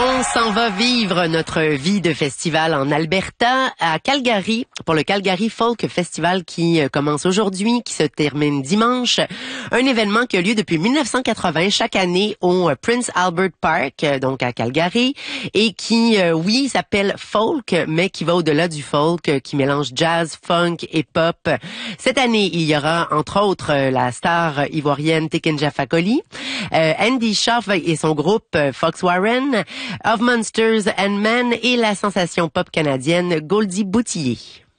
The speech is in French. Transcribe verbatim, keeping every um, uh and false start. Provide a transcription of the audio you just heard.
On s'en va vivre notre vie de festival en Alberta, à Calgary, pour le Calgary Folk Festival qui commence aujourd'hui, qui se termine dimanche. Un événement qui a lieu depuis mille neuf cent quatre-vingts chaque année au Prince Albert Park, donc à Calgary, et qui, oui, s'appelle folk, mais qui va au-delà du folk, qui mélange jazz, funk et pop. Cette année, il y aura, entre autres, la star ivoirienne Tikenja Fakoly, euh, Andy Shauf et son groupe Fox Warren, Of Monsters and Men et la sensation pop canadienne Goldie Boutillier.